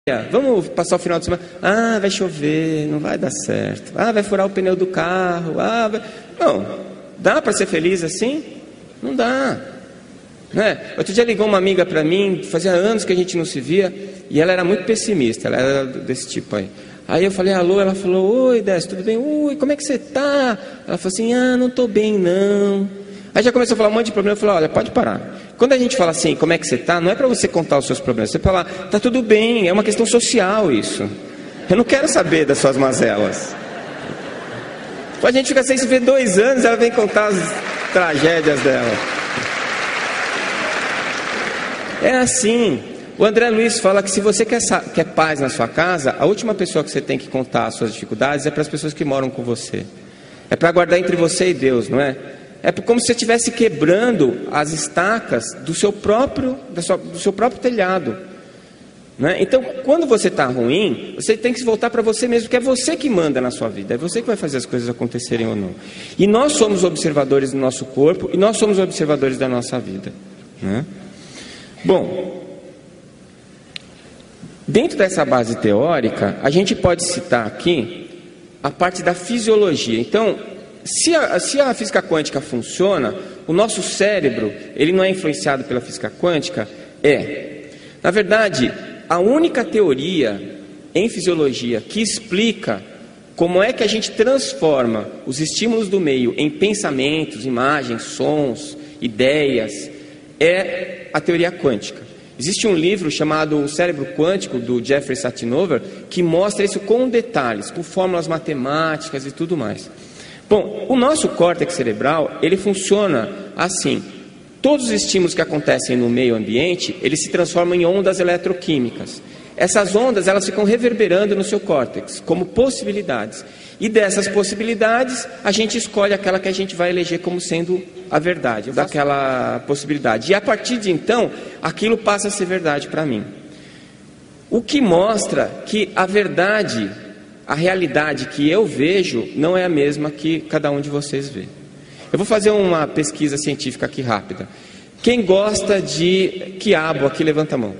Vamos passar o final de semana. Ah, vai chover, não vai dar certo. Ah, vai furar o pneu do carro. Não, dá para ser feliz assim? Não dá. Né? Outro dia ligou uma amiga para mim, fazia anos que a gente não se via, e ela era muito pessimista, ela era desse tipo aí. Aí eu falei, alô, ela falou, oi, Décio, tudo bem? Oi, como é que você tá? Ela falou assim, não tô bem não. Aí já começou a falar um monte de problema, eu falei, olha, pode parar. Quando a gente fala assim, como é que você tá, não é para você contar os seus problemas, você fala, tá tudo bem, é uma questão social isso. Eu não quero saber das suas mazelas. A gente fica sem se ver 2 anos, ela vem contar as tragédias dela. É assim. O André Luiz fala que se você quer paz na sua casa, a última pessoa que você tem que contar as suas dificuldades é para as pessoas que moram com você. É para guardar entre você e Deus, não é? É como se você estivesse quebrando as estacas do seu próprio telhado. Né? Então, quando você está ruim, você tem que se voltar para você mesmo, porque é você que manda na sua vida, é você que vai fazer as coisas acontecerem ou não. E nós somos observadores do nosso corpo e nós somos observadores da nossa vida. Né? Bom, dentro dessa base teórica, a gente pode citar aqui a parte da fisiologia. Então, se a física quântica funciona, o nosso cérebro, ele não é influenciado pela física quântica? Na verdade, a única teoria em fisiologia que explica como é que a gente transforma os estímulos do meio em pensamentos, imagens, sons, ideias, é a teoria quântica. Existe um livro chamado O Cérebro Quântico, do Jeffrey Satinover, que mostra isso com detalhes, com fórmulas matemáticas e tudo mais. Bom, o nosso córtex cerebral, ele funciona assim. Todos os estímulos que acontecem no meio ambiente, eles se transformam em ondas eletroquímicas. Essas ondas, elas ficam reverberando no seu córtex, como possibilidades. E dessas possibilidades, a gente escolhe aquela que a gente vai eleger como sendo a verdade, daquela possibilidade. E a partir de então, aquilo passa a ser verdade para mim. O que mostra que a verdade, a realidade que eu vejo, não é a mesma que cada um de vocês vê. Eu vou fazer uma pesquisa científica aqui rápida. Quem gosta de quiabo aqui, levanta a mão.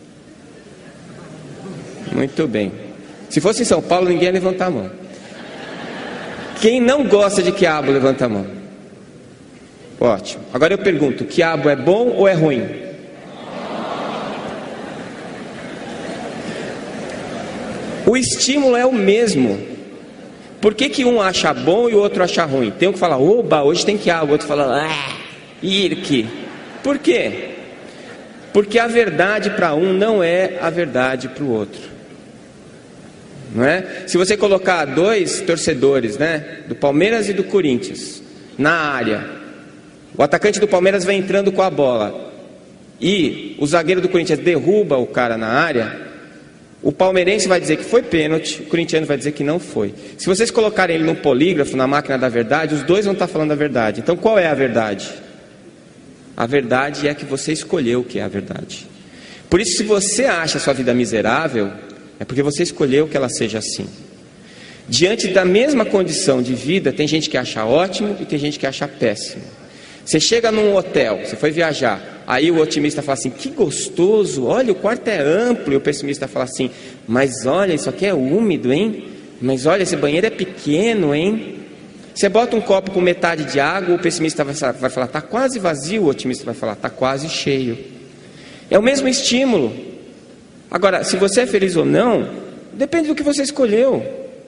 Muito bem. Se fosse em São Paulo, ninguém ia levantar a mão. Quem não gosta de quiabo, levanta a mão. Ótimo. Agora eu pergunto, quiabo é bom ou é ruim? O estímulo é o mesmo. Por que um acha bom e o outro acha ruim? Tem um que fala, oba, hoje tem quiabo. O outro fala, irque. Por quê? Porque a verdade para um não é a verdade para o outro. Não é? Se você colocar 2 torcedores, né, do Palmeiras e do Corinthians na área, o atacante do Palmeiras vem entrando com a bola e o zagueiro do Corinthians derruba o cara na área, o palmeirense vai dizer que foi pênalti, o corintiano vai dizer que não foi. Se vocês colocarem ele no polígrafo, na máquina da verdade, os dois vão estar falando a verdade. Então qual é a verdade? A verdade é que você escolheu o que é a verdade. Por isso, se você acha a sua vida miserável, é porque você escolheu que ela seja assim. Diante da mesma condição de vida, tem gente que acha ótimo e tem gente que acha péssimo. Você chega num hotel, você foi viajar, aí o otimista fala assim, que gostoso, olha, o quarto é amplo, e o pessimista fala assim, mas olha, isso aqui é úmido, hein? Mas olha, esse banheiro é pequeno, hein? Você bota um copo com metade de água, o pessimista vai falar, está quase vazio, o otimista vai falar, está quase cheio. É o mesmo estímulo. Agora, se você é feliz ou não, depende do que você escolheu.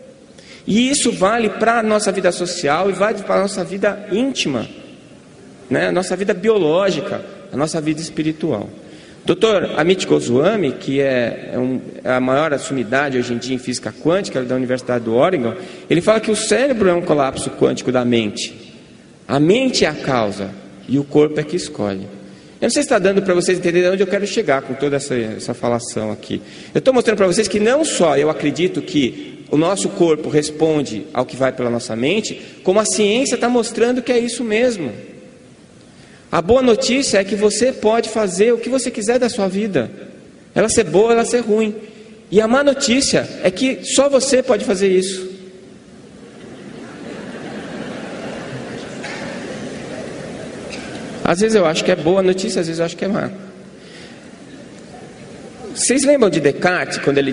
E isso vale para a nossa vida social e vale para a nossa vida íntima, né? A nossa vida biológica, a nossa vida espiritual. Dr. Amit Goswami, que é a maior sumidade hoje em dia em física quântica da Universidade do Oregon, ele fala que o cérebro é um colapso quântico da mente. A mente é a causa e o corpo é que escolhe. Eu não sei se está dando para vocês entenderem onde eu quero chegar com toda essa falação aqui. Eu estou mostrando para vocês que não só eu acredito que o nosso corpo responde ao que vai pela nossa mente, como a ciência está mostrando que é isso mesmo. A boa notícia é que você pode fazer o que você quiser da sua vida. Ela ser boa, ela ser ruim. E a má notícia é que só você pode fazer isso. Às vezes eu acho que é boa notícia, às vezes eu acho que é má. Vocês lembram de Descartes, quando ele